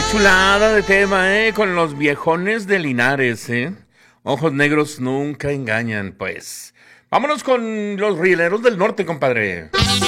Chulada de tema, con los viejones de Linares, Ojos negros nunca engañan, pues. Vámonos con los rieleros del norte, compadre.